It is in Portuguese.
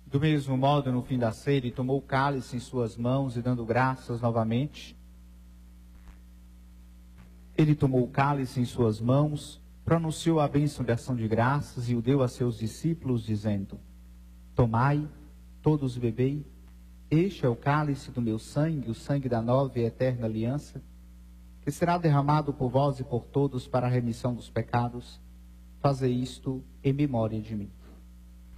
Do mesmo modo, no fim da ceia, ele tomou o cálice em suas mãos e, dando graças novamente, ele tomou o cálice em suas mãos, pronunciou a bênção de ação de graças e o deu a seus discípulos, dizendo: Tomai, todos bebei, este é o cálice do meu sangue, o sangue da nova e eterna aliança, que será derramado por vós e por todos para a remissão dos pecados. Fazei isto em memória de mim.